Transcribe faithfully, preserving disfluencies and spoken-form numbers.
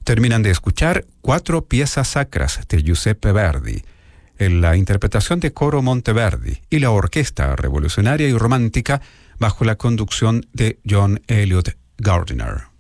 Terminan de escuchar cuatro piezas sacras de Giuseppe Verdi, en la interpretación de Coro Monteverdi y la Orquesta Revolucionaria y Romántica bajo la conducción de John Eliot Gardiner.